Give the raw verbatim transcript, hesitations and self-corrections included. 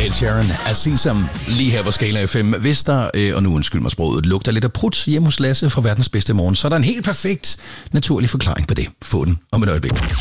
Ed Sheeran af Sesam lige her på Skala F M. Hvis der, øh, og nu undskyld mig sproget, lugter lidt af prut hjemme hos Lasse fra Verdens Bedste Morgen, så er der en helt perfekt naturlig forklaring på det. Få den om et øjeblik.